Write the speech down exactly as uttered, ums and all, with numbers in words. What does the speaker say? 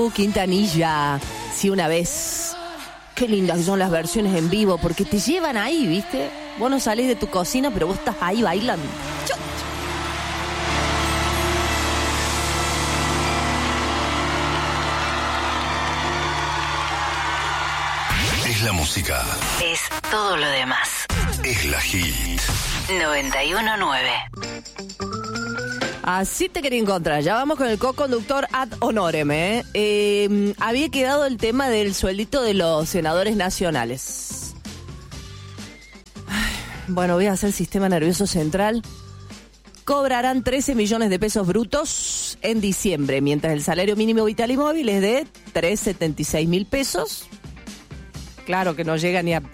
Manu Quintanilla, Si una vez. Qué lindas son las versiones en vivo, porque te llevan ahí, ¿viste? Vos no salís de tu cocina, pero vos estás ahí bailando. ¡Chut! Es la música. Es todo lo demás. Es la hit. noventa y uno nueve. Así te quería encontrar. Ya vamos con el co-conductor ad honorem, ¿eh? Eh, había quedado el tema del sueldito de los senadores nacionales. Ay, bueno, voy a hacer sistema nervioso central. Cobrarán trece millones de pesos brutos en diciembre, mientras el salario mínimo vital y móvil es de trescientos setenta y seis mil pesos. Claro que no llega ni a